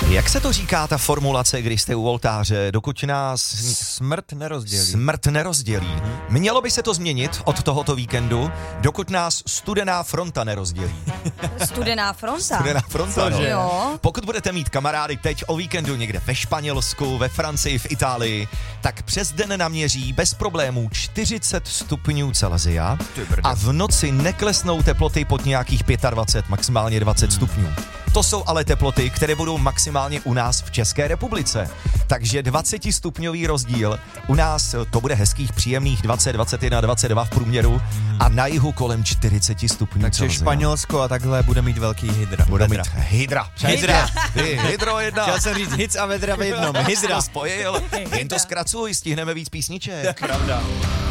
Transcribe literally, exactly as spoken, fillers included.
Jak se to říká, ta formulace, když jste u oltáře, dokud nás smrt nerozdělí. Smrt nerozdělí. Mělo by se to změnit od tohoto víkendu, dokud nás studená fronta nerozdělí. Studená fronta? Studená fronta, no. Jo. Pokud budete mít kamarády teď o víkendu někde ve Španělsku, ve Francii, v Itálii, tak přes den naměří bez problémů čtyřicet stupňů Celsia a v noci neklesnou teploty pod nějakých dvacet pět, maximálně dvacet stupňů. To jsou ale teploty, které budou maximálně u nás v České republice. Takže dvacetistupňový rozdíl. U nás to bude hezkých, příjemných dvacet, dvacet jedna, dvacet dva v průměru a na jihu kolem čtyřicet stupňů. Takže Španělsko a takhle bude mít velký hydra. Bude mít hydra. Hydra. Ty, hydro jedna. Chtěl jsem říct hic a vedra v jednom. Hydra. Spojil. Jen to zkracuj, stihneme víc písniček. Pravda.